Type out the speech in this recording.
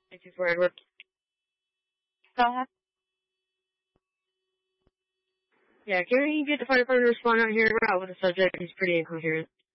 For Edward. Go ahead. Yeah, can we get the fire department to respond out here? We're out with the subject. He's pretty incoherent.